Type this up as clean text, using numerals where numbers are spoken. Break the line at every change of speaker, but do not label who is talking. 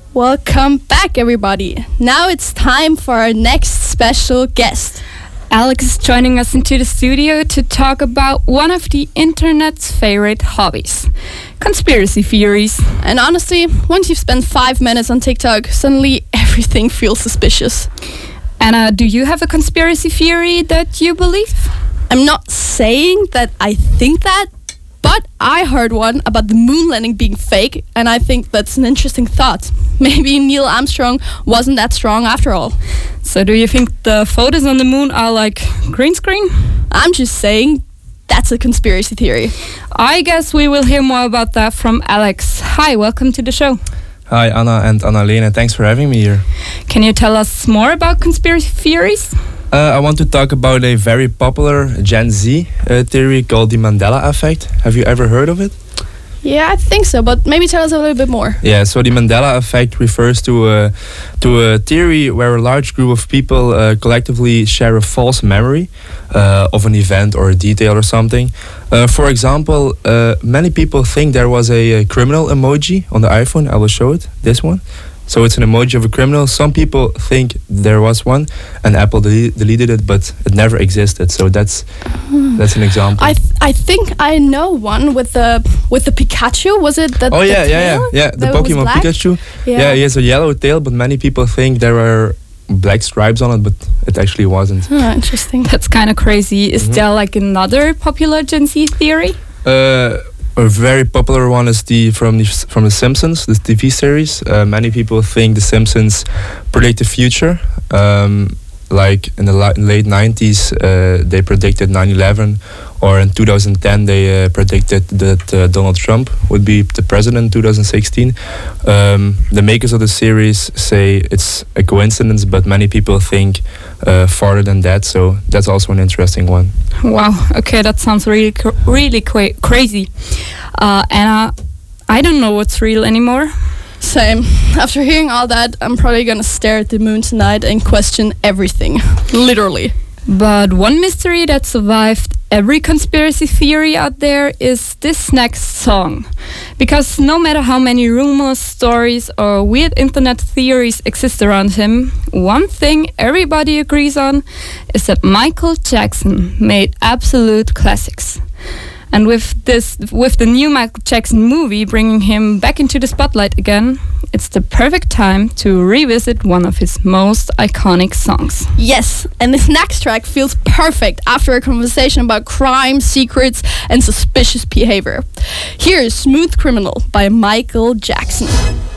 Welcome back, everybody. Now it's time for our next special guest.
Alex is joining us into the studio to talk about one of the internet's favorite hobbies, conspiracy theories.
And honestly, once you've spent 5 minutes on TikTok, suddenly everything feels suspicious.
Anna, do you have a conspiracy theory that you believe?
I'm not saying that I think that, but I heard one about the moon landing being fake, and I think that's an interesting thought. Maybe Neil Armstrong wasn't that strong after all.
So do you think the photos on the moon are like green screen?
I'm just saying that's a conspiracy theory.
I guess we will hear more about that from Alex. Hi, welcome to the show.
Hi, Anna and Anna-Lena. Thanks for having me here.
Can you tell us more about conspiracy theories?
I want to talk about a very popular Gen Z theory called the Mandela effect. Have you ever heard of it?
Yeah, I think so, but maybe tell us a little bit more.
Yeah, so the Mandela effect refers to a theory where a large group of people collectively share a false memory of an event or a detail or something. For example, many people think there was a criminal emoji on the iPhone. I will show it, this one. So it's an emoji of a criminal. Some people think there was one, and Apple deleted it, but it never existed. So that's an example.
I think I know one with the Pikachu. Was it that?
Oh yeah,
the tail
the
that was
Pokemon
black?
Pikachu. Yeah, he has a yellow tail, but many people think there were black stripes on it, but it actually wasn't.
Oh, interesting.
That's kind of crazy. Is there like another popular Gen Z theory?
A very popular one is from the Simpsons, the TV series. Many people think the Simpsons predict the future. Like in the late 90s, they predicted 9/11, or in 2010 they predicted that Donald Trump would be the president in 2016. The makers of the series say it's a coincidence, but many people think farther than that. So that's also an interesting one.
Wow. Okay, that sounds really crazy. Anna, I don't know what's real anymore.
Same. After hearing all that, I'm probably gonna stare at the moon tonight and question everything. Literally.
But one mystery that survived every conspiracy theory out there is this next song. Because no matter how many rumors, stories, or weird internet theories exist around him, one thing everybody agrees on is that Michael Jackson made absolute classics. And with the new Michael Jackson movie bringing him back into the spotlight again, it's the perfect time to revisit one of his most iconic songs.
Yes, and this next track feels perfect after a conversation about crime, secrets, and suspicious behavior. Here's Smooth Criminal by Michael Jackson.